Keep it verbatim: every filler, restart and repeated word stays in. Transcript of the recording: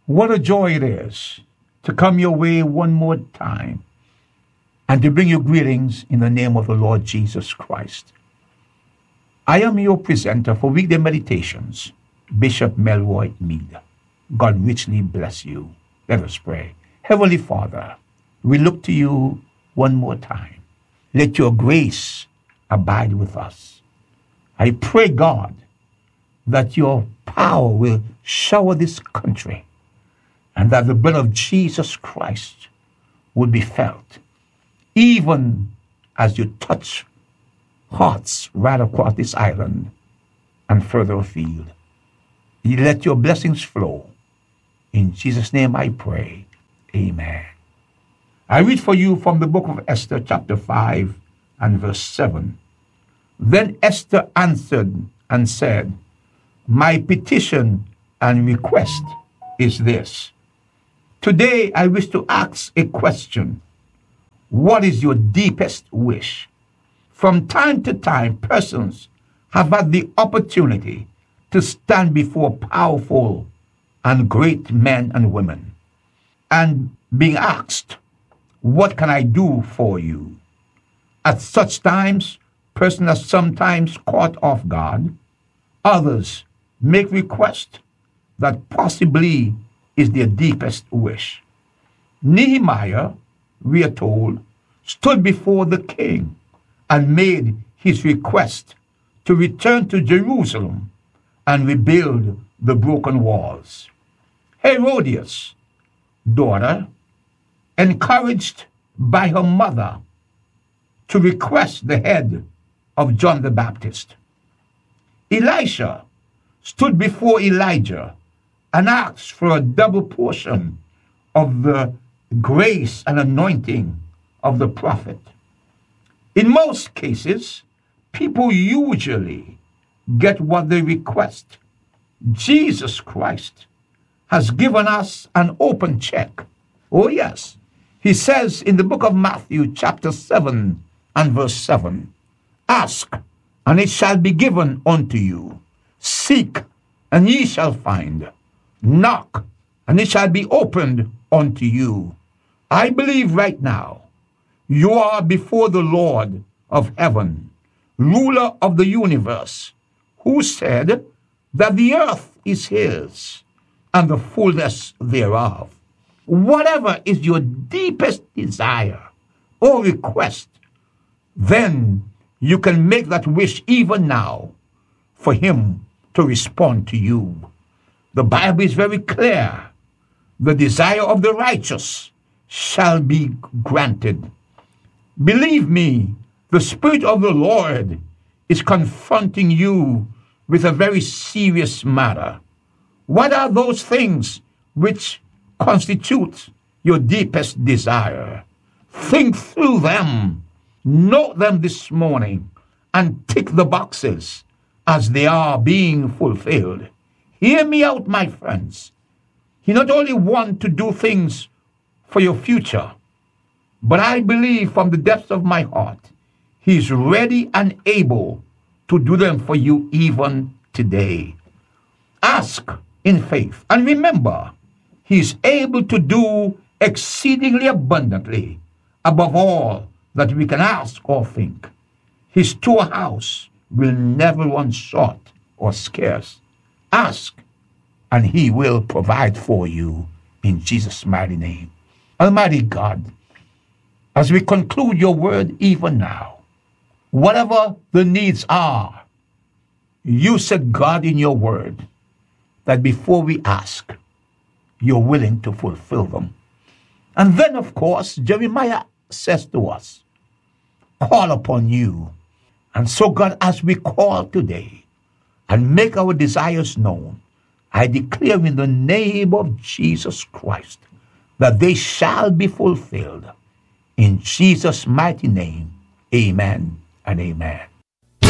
What a joy it is to come your way one more time and to bring you greetings in the name of the Lord Jesus Christ. I am your presenter for Weekday Meditations, Bishop Melroy Mead. God richly bless you. Let us pray. Heavenly Father, we look to you one more time. Let your grace abide with us. I pray, God, that your power will shower this country and that the blood of Jesus Christ would be felt, even as you touch hearts right across this island and further afield. You let your blessings flow. In Jesus' name I pray. Amen. I read for you from the book of Esther, chapter five and verse seven. Then Esther answered and said, my petition and request is this. Today I wish to ask a question. What is your deepest wish? From time to time, persons have had the opportunity to stand before powerful and great men and women and being asked, what can I do for you? At such times, persons are sometimes caught off guard. Others make request that possibly is their deepest wish. Nehemiah, we are told, stood before the king and made his request to return to Jerusalem and rebuild the broken walls. Herodias' daughter, encouraged by her mother to request the head of John the Baptist. Elisha stood before Elijah and asked for a double portion of the grace and anointing of the prophet. In most cases, people usually get what they request. Jesus Christ has given us an open check. Oh yes, he says in the book of Matthew chapter seven and verse seven, ask, and it shall be given unto you. Seek, and ye shall find. Knock, and it shall be opened unto you. I believe right now you are before the Lord of heaven, ruler of the universe, who said that the earth is his and the fullness thereof. Whatever is your deepest desire or request, then you can make that wish even now for him to respond to you. The Bible is very clear. The desire of the righteous shall be granted. Believe me, the Spirit of the Lord is confronting you with a very serious matter. What are those things which constitute your deepest desire? Think through them. Note them this morning and tick the boxes as they are being fulfilled. Hear me out, my friends. He not only wants to do things for your future, but I believe from the depths of my heart, he's ready and able to do them for you even today. Ask in faith, and remember, he's able to do exceedingly abundantly above all that we can ask or think. His storehouse will never run short or scarce. Ask, and he will provide for you in Jesus' mighty name. Almighty God, as we conclude your word even now, whatever the needs are, you said, God, in your word, that before we ask, you're willing to fulfill them. And then, of course, Jeremiah says to us, call upon you. And so, God, as we call today and make our desires known, I declare in the name of Jesus Christ that they shall be fulfilled. In Jesus' mighty name, amen and amen.